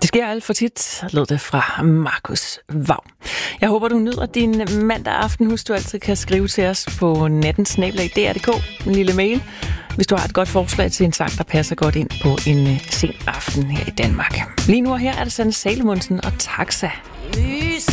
sker alt for tit, lød det fra Markus Vav. Jeg håber, du nyder din mandag aften. Husk, du altid kan skrive til os på nattensnabel.dr.dk, en lille mail, hvis du har et godt forslag til en sang, der passer godt ind på en sen aften her i Danmark. Lige nu og her er det Sanne Salomonsen og Taxa.